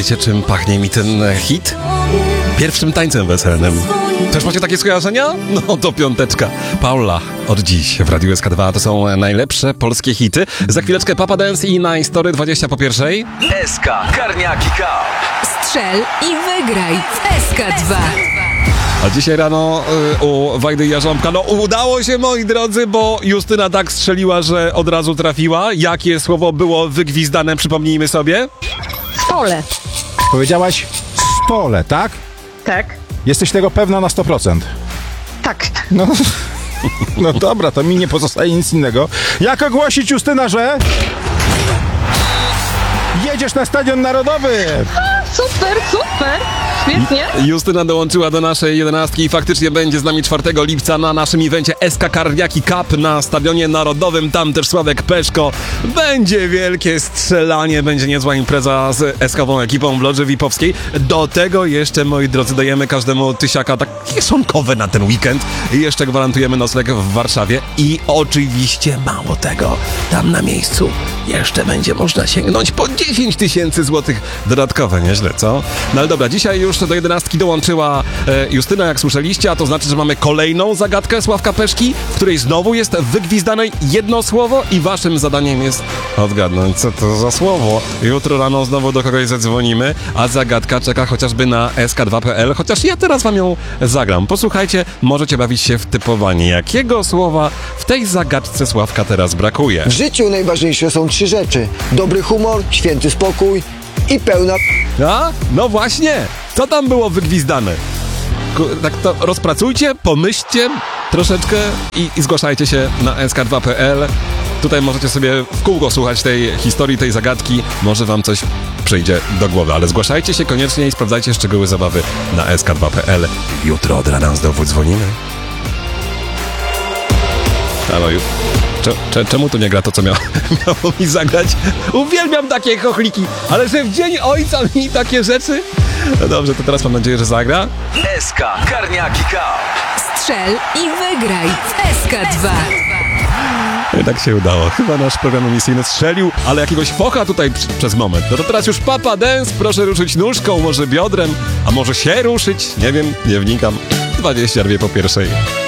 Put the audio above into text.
Wiecie, czym pachnie mi ten hit? Pierwszym tańcem weselnym. Też macie takie skojarzenia? No to piąteczka. Paula, od dziś w Radiu SK2 to są najlepsze polskie hity. Za chwileczkę Papa Dance i Nice Story 20 po pierwszej. SK Karniaki Cup. Strzel i wygraj w SK2. A dzisiaj rano u Wajdy Jarząbka, no udało się, moi drodzy, bo Justyna tak strzeliła, że od razu trafiła. Jakie słowo było wygwizdane, przypomnijmy sobie? Pole. Powiedziałaś spole, tak? Tak, Jesteś tego pewna na 100%. tak. No dobra, to mi nie pozostaje nic innego. Jak ogłosić, Justyna, że... jedziesz na Stadion Narodowy! Super, super. Świetnie. Justyna dołączyła do naszej 11 i faktycznie będzie z nami 4 lipca na naszym evencie SK Karniaki Cup na Stadionie Narodowym. Tam też Sławek Peszko. Będzie wielkie strzelanie, będzie niezła impreza z SK-ową ekipą w Loży VIP-owskiej. Do tego jeszcze, moi drodzy, dajemy każdemu tysiaka takie kieszonkowe na ten weekend. I jeszcze gwarantujemy nocleg w Warszawie. I oczywiście mało tego, tam na miejscu jeszcze będzie można sięgnąć po 10 000 złotych dodatkowe. Nieźle, co? No ale dobra, dzisiaj już do 11 dołączyła Justyna, jak słyszeliście, a to znaczy, że mamy kolejną zagadkę Sławka Peszki, w której znowu jest wygwizdane jedno słowo i waszym zadaniem jest odgadnąć, co to za słowo. Jutro rano znowu do kogoś zadzwonimy, a zagadka czeka chociażby na sk2.pl, chociaż ja teraz wam ją zagram. Posłuchajcie, możecie bawić się w typowanie, jakiego słowa w tej zagadce Sławka teraz brakuje. W życiu najważniejsze są 3 rzeczy. Dobry humor, święty spokój i pełna... A? No właśnie! Co tam było wygwizdane? Tak to rozpracujcie, pomyślcie troszeczkę i zgłaszajcie się na sk2.pl. Tutaj możecie sobie w kółko słuchać tej historii, tej zagadki. Może wam coś przyjdzie do głowy, ale zgłaszajcie się koniecznie i sprawdzajcie szczegóły zabawy na sk2.pl. Jutro od rana znowu dzwonimy. Halo, czemu tu nie gra to, co miało mi zagrać? Uwielbiam takie chochliki, ale że w Dzień Ojca mi takie rzeczy? No dobrze, to teraz mam nadzieję, że zagra. SK Karniaki Cup. Strzel i wygraj w SK2. I tak się udało. Chyba nasz program emisyjny strzelił, ale jakiegoś focha tutaj przez moment. No to teraz już Papa Dance, proszę ruszyć nóżką, może biodrem, a może się ruszyć, nie wiem, nie wnikam. 22 po pierwszej.